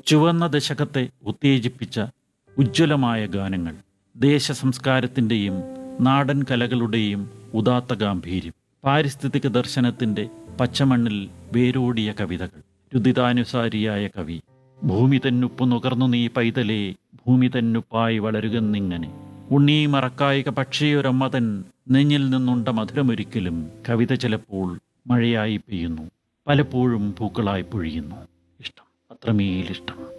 ചുവന്ന ദശകത്തെ ഉത്തേജിപ്പിച്ച ഉജ്ജ്വലമായ ഗാനങ്ങൾ, ദേശസംസ്കാരത്തിൻ്റെയും നാടൻ കലകളുടെയും ഉദാത്ത ഗാംഭീര്യം, പാരിസ്ഥിതിക ദർശനത്തിൻ്റെ പച്ചമണ്ണിൽ വേരോടിയ കവിതകൾ. രുദിതാനുസാരിയായ കവി: ഭൂമി തന്നുപ്പു നുകർന്നു നീ പൈതലേ, ഭൂമി തന്നുപ്പായി വളരുകന്നിങ്ങനെ. ഉണ്ണീ മറക്കായിക പക്ഷിയൊരമ്മ തൻ നെഞ്ഞിൽ നിന്നുണ്ട മധുരമൊരിക്കലും. കവിത ചിലപ്പോൾ മഴയായി പെയ്യുന്നു, പലപ്പോഴും പൂക്കളായി പൊഴിയുന്നു. ഇഷ്ടം, അത്രമേലിഷ്ടം.